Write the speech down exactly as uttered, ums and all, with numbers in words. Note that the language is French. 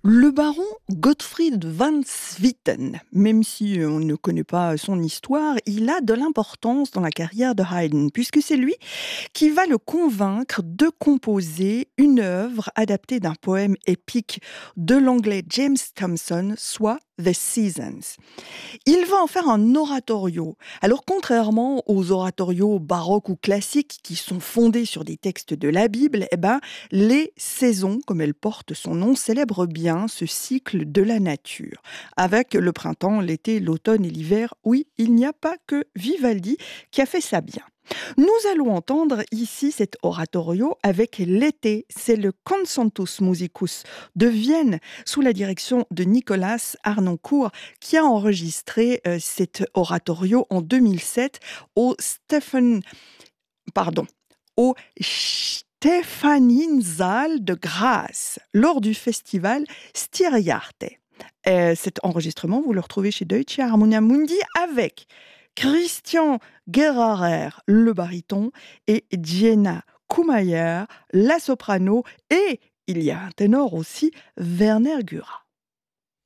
Le baron Gottfried van Swieten, même si on ne connaît pas son histoire, il a de l'importance dans la carrière de Haydn, puisque c'est lui qui va le convaincre de composer une œuvre adaptée d'un poème épique de l'anglais James Thomson, soit The Seasons. Il va en faire un oratorio. Alors, contrairement aux oratorios baroques ou classiques qui sont fondés sur des textes de la Bible, eh ben, les saisons, comme elles portent son nom, célèbrent bien ce cycle de la nature. Avec le printemps, l'été, l'automne et l'hiver, oui, il n'y a pas que Vivaldi qui a fait ça bien. Nous allons entendre ici cet oratorio avec l'été. C'est le Concentus Musicus de Vienne, sous la direction de Nicolas Harnoncourt, qui a enregistré euh, cet oratorio en deux mille sept au Stephen, pardon, au Stephaninsaal de Graz, lors du festival Styriarte. Euh, cet enregistrement, vous le retrouvez chez Deutsche Harmonia Mundi avec Christian Gerhaher, le baryton, et Jenna Kumayer, la soprano, et il y a un ténor aussi, Werner Gura.